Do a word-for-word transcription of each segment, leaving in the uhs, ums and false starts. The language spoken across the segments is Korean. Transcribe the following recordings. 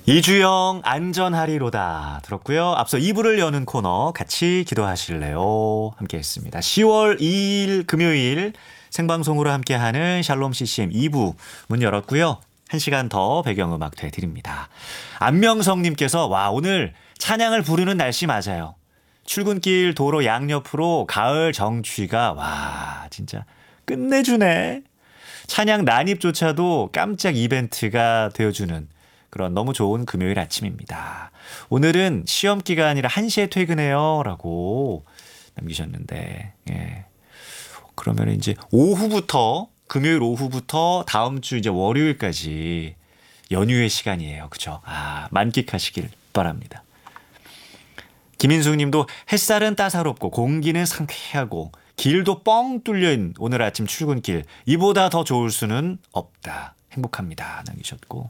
이주영 안전하리로다 들었고요. 앞서 이 부를 여는 코너 같이 기도하실래요? 함께 했습니다. 시월 이일 금요일 생방송으로 함께하는 샬롬 씨씨엠 이 부 문 열었고요. 한 시간 더 배경음악 되드립니다. 안명성님께서 와 오늘 찬양을 부르는 날씨 맞아요. 출근길 도로 양옆으로 가을 정취가 와 진짜 끝내주네. 찬양 난입조차도 깜짝 이벤트가 되어주는 그런 너무 좋은 금요일 아침입니다. 오늘은 시험 기간이라 한 시에 퇴근해요 라고 남기셨는데 예. 그러면 이제 오후부터 금요일 오후부터 다음 주 이제 월요일까지 연휴의 시간이에요. 그죠? 아, 만끽하시길 바랍니다. 김인숙 님도 햇살은 따사롭고 공기는 상쾌하고 길도 뻥 뚫린 오늘 아침 출근길 이보다 더 좋을 수는 없다. 행복합니다. 남기셨고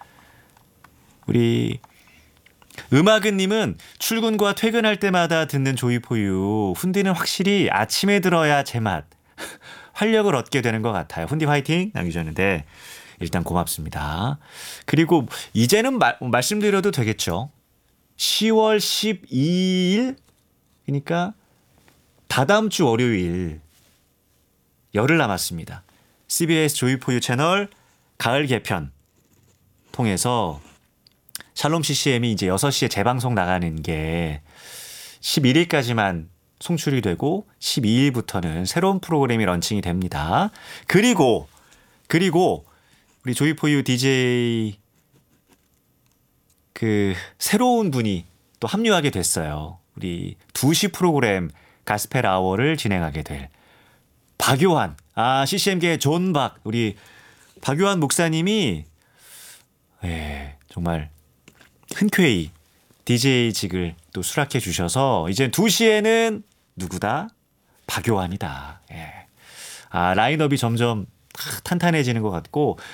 우리 음악은님은 출근과 퇴근할 때마다 듣는 조이포유 훈디는 확실히 아침에 들어야 제맛 활력을 얻게 되는 것 같아요. 훈디 화이팅 남기셨는데 일단 고맙습니다. 그리고 이제는 마, 말씀드려도 되겠죠. 시월 십이일 그러니까 다다음 주 월요일 열흘 남았습니다. 씨비에스 조이포유 채널 가을 개편 통해서 샬롬 씨씨엠이 이제 여섯 시에 재방송 나가는 게 십일일까지만 송출이 되고 십이일부터는 새로운 프로그램이 런칭이 됩니다. 그리고 그리고 우리 조이포유 디제이 그 새로운 분이 또 합류하게 됐어요. 우리 두 시 프로그램 가스펠 아워를 진행하게 될 박요한 아 씨씨엠계 존박 우리 박요한 목사님이 예, 정말 흔쾌히 디제이직을 또 수락해 주셔서 이제 두 시에는 누구다? 박요한이다. 예. 아, 라인업이 점점 탄탄해지는 것 같고